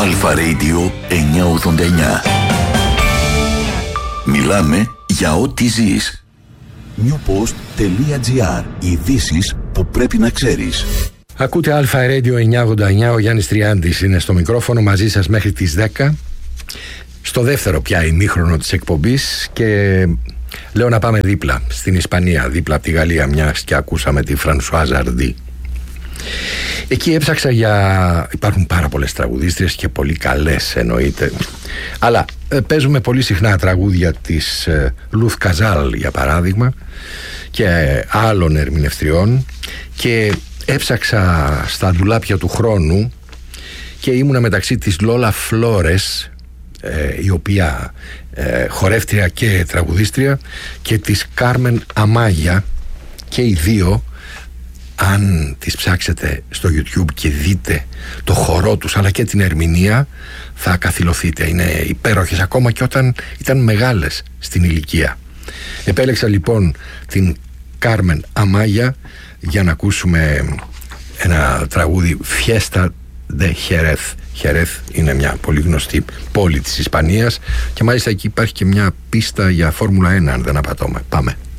Αλφα Radio 989. Μιλάμε για ό,τι ζεις. newpost.gr. Ειδήσεις που πρέπει να ξέρεις. Ακούτε Αλφα Radio 989. Ο Γιάννης Τριάντης είναι στο μικρόφωνο μαζί σας μέχρι τις 10. Στο δεύτερο πια ημίχρονο της εκπομπής. Και λέω να πάμε δίπλα στην Ισπανία, δίπλα από τη Γαλλία, μιας και ακούσαμε τη Φρανσουάζ Αρντί. Εκεί έψαξα υπάρχουν πάρα πολλές τραγουδίστριες και πολύ καλές εννοείται, αλλά παίζουμε πολύ συχνά τραγούδια της Λουθ Καζάλ για παράδειγμα και άλλων ερμηνευτριών, και έψαξα στα ντουλάπια του χρόνου και ήμουνα μεταξύ της Λόλα Φλόρες, η οποία χορεύτρια και τραγουδίστρια, και της Κάρμεν Αμάγια, και οι δύο, αν τις ψάξετε στο YouTube και δείτε το χορό τους αλλά και την ερμηνεία, θα καθυλωθείτε. Είναι υπέροχες ακόμα και όταν ήταν μεγάλες στην ηλικία. Επέλεξα λοιπόν την Κάρμεν Αμάγια για να ακούσουμε ένα τραγούδι, Fiesta de Jerez. Jerez είναι μια πολύ γνωστή πόλη της Ισπανίας και μάλιστα εκεί υπάρχει και μια πίστα για Φόρμουλα 1, αν δεν απατώμε. Πάμε.